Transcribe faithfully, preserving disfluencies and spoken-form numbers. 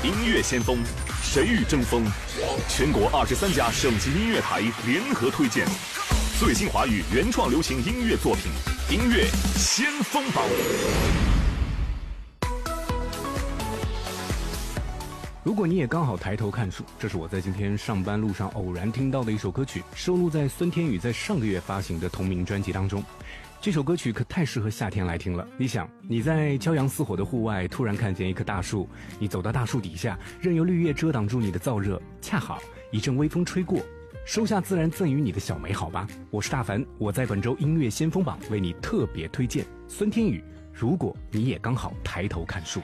音乐先锋，谁与争锋？全国二十三家省级音乐台联合推荐最新华语原创流行音乐作品，音乐先锋榜。 如果你也刚好抬头看书，这是我在今天上班路上偶然听到的一首歌曲，收录在孙天宇在上个月发行的同名专辑当中。这首歌曲可太适合夏天来听了。你想，你在骄阳似火的户外突然看见一棵大树，你走到大树底下，任由绿叶遮挡住你的燥热，恰好一阵微风吹过，收下自然赠予你的小美好吧。我是大凡，我在本周音乐先锋榜为你特别推荐孙天宇，如果你也刚好抬头看树。